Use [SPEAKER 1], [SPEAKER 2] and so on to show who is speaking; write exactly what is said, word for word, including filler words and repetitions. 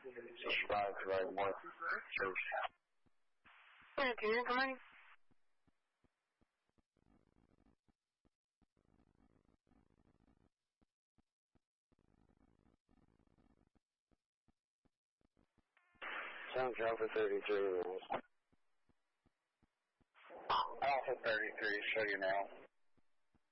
[SPEAKER 1] Subscribe to write more shows.
[SPEAKER 2] Yeah, can you come on?
[SPEAKER 1] Sounds Alpha thirty-three. Alpha thirty-three, show you now.